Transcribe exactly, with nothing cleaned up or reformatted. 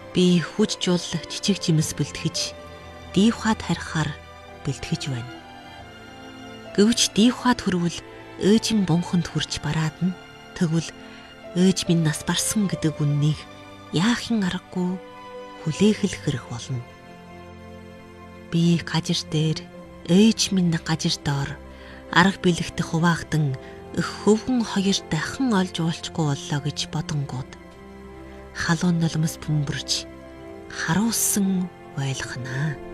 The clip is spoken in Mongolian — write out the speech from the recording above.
Би хүч жул жижиг жимс бэлтгэж Дивхад харихаар бэлтгэж байна. Гэвч Дивхад хүрвэл ээжийн бунханд хүрч бараадна. Тэгвэл ээж минь нас барсан гэдэг үннийг яахын аргагүй хүлээх хэрэг болно. Би гажир дээр, ээж минь гажир доор арга бэлэгдэх хуваагдан өх хөвгөн хоёр дахин олж уулчгүй боллоо гэж бодонгууд халуун нулимс бөмбөрж харуулсан байлхнаа.